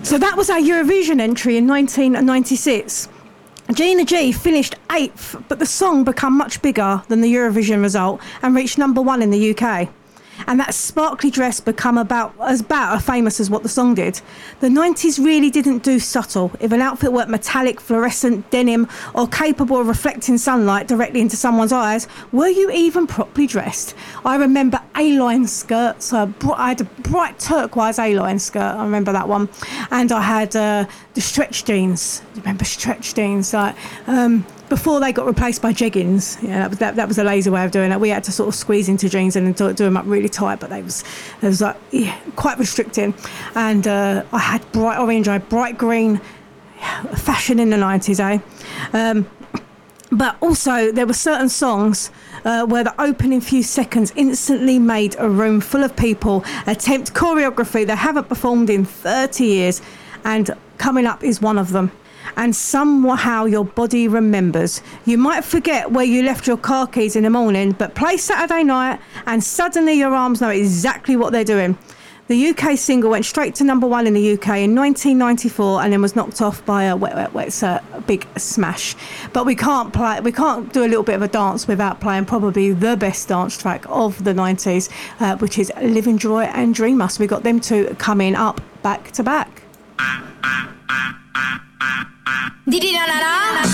So that was our Eurovision entry in 1996. Gina G finished 8th, but the song became much bigger than the Eurovision result and reached number 1 in the UK. And that sparkly dress became about as famous as what the song did. The 90s really didn't do subtle. If an outfit weren't metallic, fluorescent, denim, or capable of reflecting sunlight directly into someone's eyes, were you even properly dressed? I remember A-line skirts. I had a bright turquoise A-line skirt. I remember that one. And I had the stretch jeans. Remember stretch jeans? Before they got replaced by jeggings, that was a lazy way of doing it. We had to sort of squeeze into jeans and do them up really tight, but they was quite restricting. And I had bright orange, I had bright green, fashion in the 90s, But also there were certain songs where the opening few seconds instantly made a room full of people attempt choreography they haven't performed in 30 years, and Coming Up is one of them. And somehow your body remembers. You might forget where you left your car keys in the morning, but play Saturday Night and suddenly your arms know exactly what they're doing. The UK single went straight to number 1 in the UK in 1994 and then was knocked off by a Wet Wet Wet's a big smash. But we can't do a little bit of a dance without playing probably the best dance track of the 90s, which is Living Joy and Dreamer. So we got them two coming up back to back. Di di na na na.